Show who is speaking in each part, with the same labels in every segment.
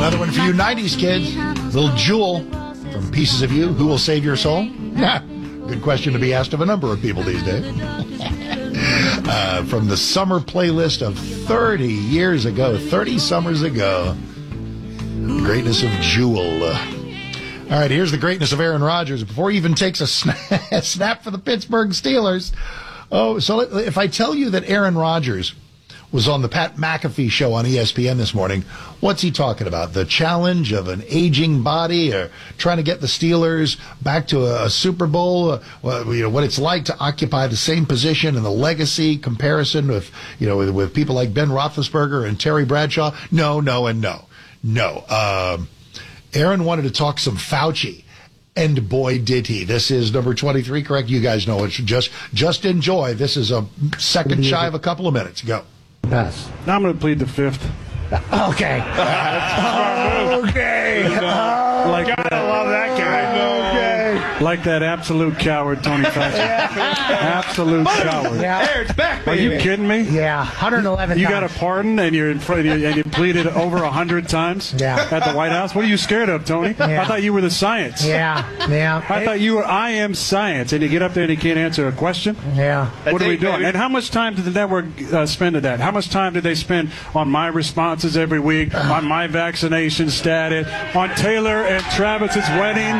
Speaker 1: Another one for you 90s kids. Little Jewel from Pieces of You. Who will save your soul? Good question to be asked of a number of people these days. From the summer playlist of 30 years ago, 30 summers ago. Greatness of Jewel. All right, here's the greatness of Aaron Rodgers. Before he even takes a snap for the Pittsburgh Steelers. Oh, so if I tell you that Aaron Rodgers was on the Pat McAfee show on ESPN this morning, what's he talking about? The challenge of an aging body, or trying to get the Steelers back to a Super Bowl? What it's like to occupy the same position and the legacy comparison with people like Ben Roethlisberger and Terry Bradshaw? No, and no. Aaron wanted to talk some Fauci, and boy did he. This is number 23, correct? You guys know it. Just enjoy. This is a second shy of a couple of minutes. Go.
Speaker 2: Pass.
Speaker 3: Now I'm going to plead the fifth.
Speaker 2: Okay. Okay.
Speaker 3: Gotta love that guy. Like that absolute coward, Tony Fauci. Absolute coward.
Speaker 2: Yeah.
Speaker 4: There, it's back, baby.
Speaker 3: Are you kidding me?
Speaker 2: Yeah, 111
Speaker 3: You
Speaker 2: times.
Speaker 3: got a pardon and you're in front and you pleaded over 100 times at the White House? What are you scared of, Tony?
Speaker 2: Yeah.
Speaker 3: I thought you were the science.
Speaker 2: Yeah.
Speaker 3: I thought you were I am science, and you get up there and you can't answer a question?
Speaker 2: Yeah.
Speaker 3: What are we doing?
Speaker 4: baby.
Speaker 3: And how much time did the network spend on that? How much time did they spend on my responses every week, on my vaccination status, on Taylor and Travis's wedding?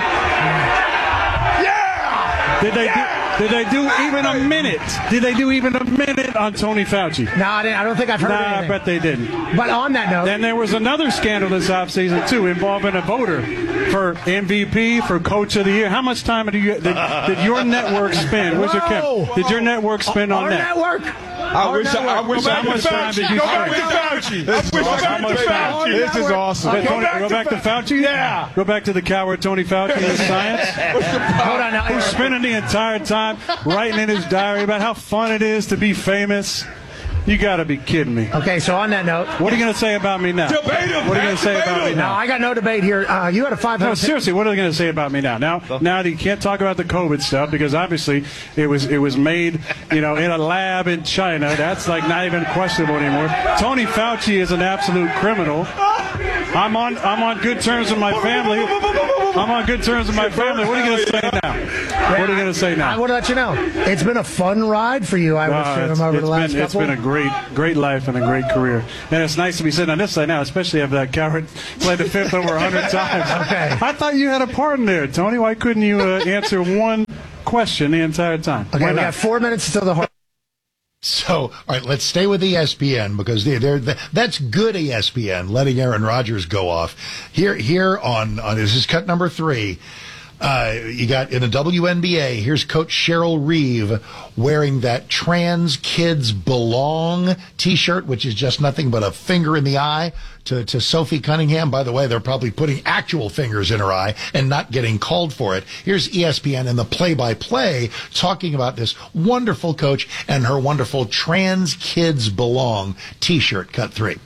Speaker 3: Did they do even a minute? Did they do even a minute on Tony Fauci?
Speaker 2: No, I don't think I've heard anything.
Speaker 3: I bet they didn't.
Speaker 2: But on that note,
Speaker 3: Then there was another scandal this offseason, too, involving a voter for MVP, for Coach of the Year. How much time did your network spend? Where's your Kim? Did your network spend on
Speaker 2: our
Speaker 3: that?
Speaker 2: network.
Speaker 4: I wish I
Speaker 3: How much time did you
Speaker 4: Go back to
Speaker 3: spend?
Speaker 4: Fauci. I wish I could Fauci.
Speaker 5: This is awesome.
Speaker 3: Go back to Fauci?
Speaker 4: Yeah.
Speaker 3: Go back to the coward Tony Fauci and his science?
Speaker 2: Hold on now.
Speaker 3: Who's spending the entire time writing in his diary about how fun it is to be famous? You got to be kidding me.
Speaker 2: Okay, so on that note,
Speaker 3: What are you going to say about me now?
Speaker 4: Debate him,
Speaker 3: What are you going to say
Speaker 4: debate
Speaker 3: about me
Speaker 4: him.
Speaker 2: no,
Speaker 3: now?
Speaker 2: I got no debate here. You had a 500.
Speaker 3: No, seriously, what are they going to say about me now? Now you can't talk about the COVID stuff because obviously it was made, in a lab in China. That's like not even questionable anymore. Tony Fauci is an absolute criminal. I'm on good terms with my family. I'm on good terms with my family. What are you going to say now? What are you going to say
Speaker 2: I
Speaker 3: now?
Speaker 2: want to let you know, it's been a fun ride for you, I would assume, over the last
Speaker 3: It's
Speaker 2: couple.
Speaker 3: been a great life and a great career. And it's nice to be sitting on this side now, especially after that coward played the fifth over 100 times.
Speaker 2: Okay.
Speaker 3: I thought you had a pardon there, Tony. Why couldn't you answer one question the entire time?
Speaker 2: Okay,
Speaker 3: Why
Speaker 2: we
Speaker 3: not?
Speaker 2: got 4 minutes until the.
Speaker 1: So, all right, let's stay with ESPN because that's good ESPN, letting Aaron Rodgers go off. Here on this is cut number 3. You got in the WNBA, here's Coach Cheryl Reeve wearing that Trans Kids Belong t-shirt, which is just nothing but a finger in the eye to Sophie Cunningham. By the way, they're probably putting actual fingers in her eye and not getting called for it. Here's ESPN in the play-by-play talking about this wonderful coach and her wonderful Trans Kids Belong t-shirt, cut 3.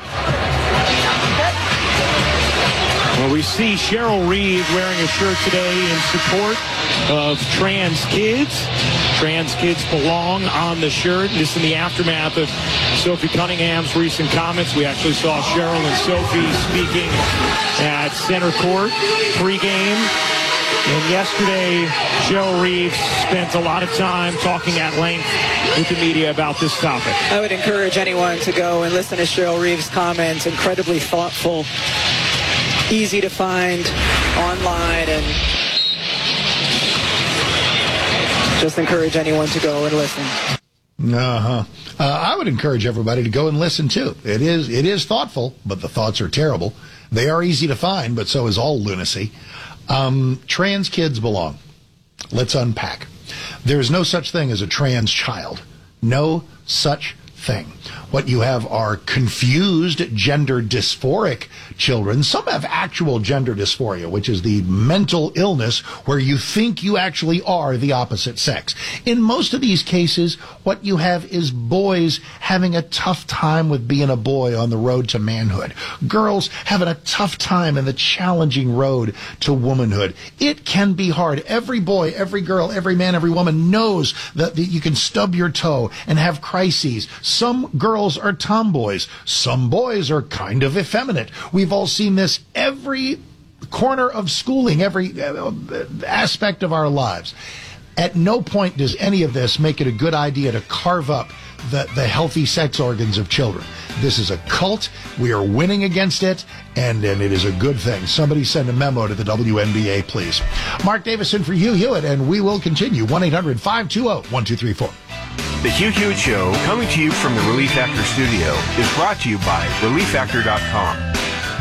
Speaker 6: Well, we see Cheryl Reeve wearing a shirt today in support of trans kids. Trans kids belong on the shirt. This in the aftermath of Sophie Cunningham's recent comments. We actually saw Cheryl and Sophie speaking at center court pregame. And yesterday, Cheryl Reeve spent a lot of time talking at length with the media about this topic.
Speaker 7: I would encourage anyone to go and listen to Cheryl Reeve's comments. Incredibly thoughtful, easy to find online, and just encourage anyone to go and listen.
Speaker 1: I would encourage everybody to go and listen too. It is thoughtful, but the thoughts are terrible. They are easy to find, but so is all lunacy. Trans kids belong. Let's unpack. There is no such thing as a trans child. No such thing. What you have are confused gender dysphoric children. Some have actual gender dysphoria, which is the mental illness where you think you actually are the opposite sex. In most of these cases, what you have is boys having a tough time with being a boy on the road to manhood. Girls having a tough time in the challenging road to womanhood. It can be hard. Every boy, every girl, every man, every woman knows that you can stub your toe and have crises. Some girls girls are tomboys. Some boys are kind of effeminate. We've all seen this every corner of schooling, every aspect of our lives. At no point does any of this make it a good idea to carve up the healthy sex organs of children. This is a cult. We are winning against it, and it is a good thing. Somebody send a memo to the WNBA, please. Mark Davison for Hugh Hewitt, and we will continue. 1-800-520-1234.
Speaker 5: The Hugh Hewitt Show, coming to you from the Relief Factor studio, is brought to you by ReliefFactor.com.